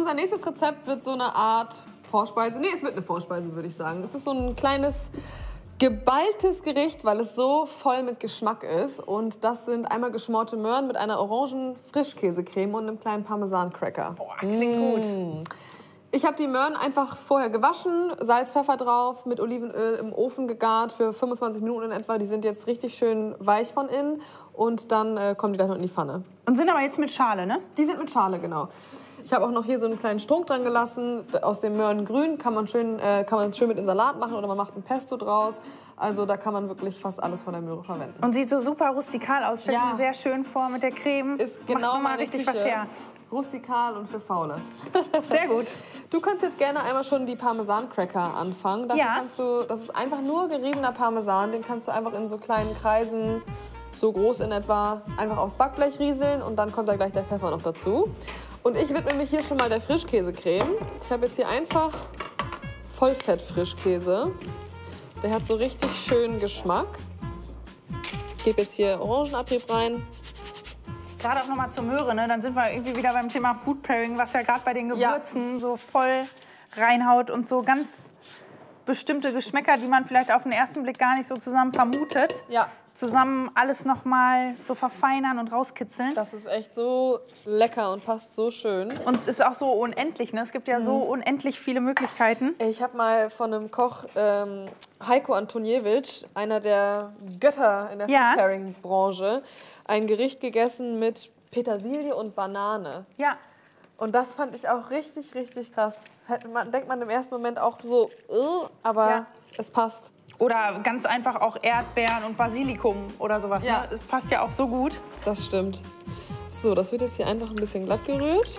unser nächstes Rezept wird so eine Art Vorspeise. Nee, es wird eine Vorspeise, würde ich sagen. Es ist so ein kleines geballtes Gericht, weil es so voll mit Geschmack ist. Und das sind einmal geschmorte Möhren mit einer Orangen-Frischkäsecreme und einem kleinen Parmesan-Cracker. Boah, klingt gut. Ich habe die Möhren einfach vorher gewaschen, Salz, Pfeffer drauf, mit Olivenöl im Ofen gegart für 25 Minuten in etwa. Die sind jetzt richtig schön weich von innen und dann kommen die dann in die Pfanne. Und sind aber jetzt mit Schale, ne? Die sind mit Schale, genau. Ich habe auch noch hier so einen kleinen Strunk dran gelassen. Aus dem Möhrengrün kann man schön mit in Salat machen oder man macht ein Pesto draus. Also da kann man wirklich fast alles von der Möhre verwenden. Und sieht so super rustikal aus. Stellt mir sehr schön vor mit der Creme. Ist genau mal richtig Küche. Was her. Rustikal und für Faule. Sehr gut. Du kannst jetzt gerne einmal schon die Parmesan-Cracker anfangen. Dafür kannst du, das ist einfach nur geriebener Parmesan. Den kannst du einfach in so kleinen Kreisen, so groß in etwa, einfach aufs Backblech rieseln. Und dann kommt da gleich der Pfeffer noch dazu. Und ich widme mich hier schon mal der Frischkäsecreme. Ich habe jetzt hier einfach Vollfett-Frischkäse. Der hat so richtig schönen Geschmack. Ich gebe jetzt hier Orangenabrieb rein. Gerade auch noch mal zur Möhre, ne? Dann sind wir irgendwie wieder beim Thema Food Pairing, was ja gerade bei den Gewürzen so voll reinhaut und so ganz bestimmte Geschmäcker, die man vielleicht auf den ersten Blick gar nicht so zusammen vermutet. Ja. Zusammen alles noch mal so verfeinern und rauskitzeln. Das ist echt so lecker und passt so schön. Und es ist auch so unendlich, ne? Es gibt ja so unendlich viele Möglichkeiten. Ich habe mal von einem Koch, Heiko Antoniewicz, einer der Götter in der Food-Pairing-Branche, ein Gericht gegessen mit Petersilie und Banane. Ja. Und das fand ich auch richtig, richtig krass. Denkt man im ersten Moment auch so, aber es passt. Oder ganz einfach auch Erdbeeren und Basilikum oder sowas. Ja. Ne? Das passt ja auch so gut. Das stimmt. So, das wird jetzt hier einfach ein bisschen glatt gerührt.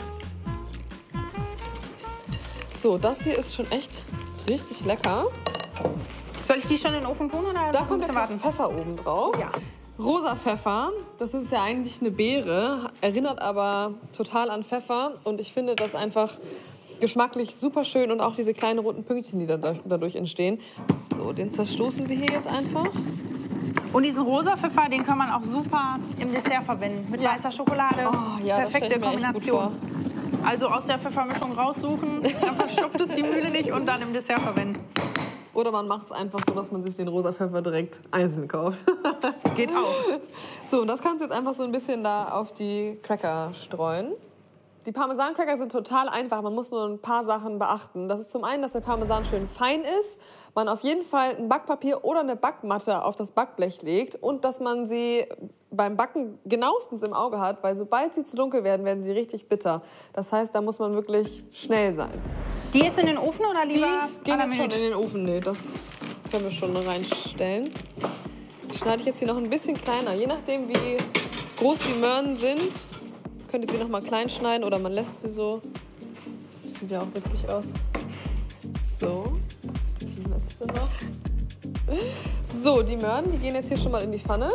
So, das hier ist schon echt richtig lecker. Soll ich die schon in den Ofen tun oder Da noch kommt ein der bisschen warten? Pfeffer oben drauf. Ja. Rosa Pfeffer, das ist ja eigentlich eine Beere, erinnert aber total an Pfeffer. Und ich finde das einfach geschmacklich super schön und auch diese kleinen roten Pünktchen, die dadurch entstehen. So, den zerstoßen wir hier jetzt einfach. Und diesen rosa Pfeffer, den kann man auch super im Dessert verwenden. Mit weißer Schokolade. Oh, ja, perfekte das stell ich mir echt gut Kombination. Also aus der Pfeffermischung raussuchen, dann verschupft es die Mühle nicht und dann im Dessert verwenden. Oder man macht es einfach so, dass man sich den rosa Pfeffer direkt einzeln kauft. Geht auch. So, und das kannst du jetzt einfach so ein bisschen da auf die Cracker streuen. Die Parmesan-Cracker sind total einfach, man muss nur ein paar Sachen beachten. Das ist zum einen, dass der Parmesan schön fein ist, man auf jeden Fall ein Backpapier oder eine Backmatte auf das Backblech legt und dass man sie beim Backen genauestens im Auge hat, weil sobald sie zu dunkel werden, werden sie richtig bitter. Das heißt, da muss man wirklich schnell sein. Die jetzt in den Ofen oder lieber Die gehen jetzt schon in den Ofen. Nee, das können wir schon reinstellen. Die schneide ich jetzt hier noch ein bisschen kleiner. Je nachdem, wie groß die Möhren sind, könnt ihr sie noch mal klein schneiden oder man lässt sie so. Das sieht ja auch witzig aus. So, die letzte noch. So, die Möhren, die gehen jetzt hier schon mal in die Pfanne.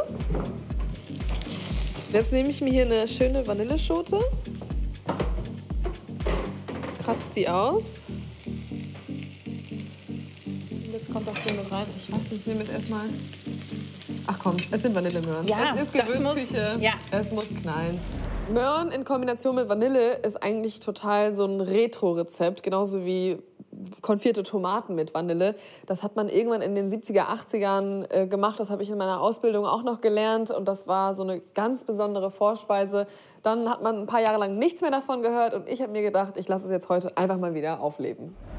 Jetzt nehme ich mir hier eine schöne Vanilleschote. Kratzt die aus. Und jetzt kommt das hier mit rein. Ich weiß nicht, ich nehme jetzt erstmal. Ach komm, es sind Vanillemöhren. Ja, es ist Gewürzküche. Es muss knallen. Möhren in Kombination mit Vanille ist eigentlich total so ein Retro-Rezept, genauso wie konfierte Tomaten mit Vanille. Das hat man irgendwann in den 70er, 80ern gemacht. Das habe ich in meiner Ausbildung auch noch gelernt. Und das war so eine ganz besondere Vorspeise. Dann hat man ein paar Jahre lang nichts mehr davon gehört. Und ich habe mir gedacht, ich lasse es jetzt heute einfach mal wieder aufleben.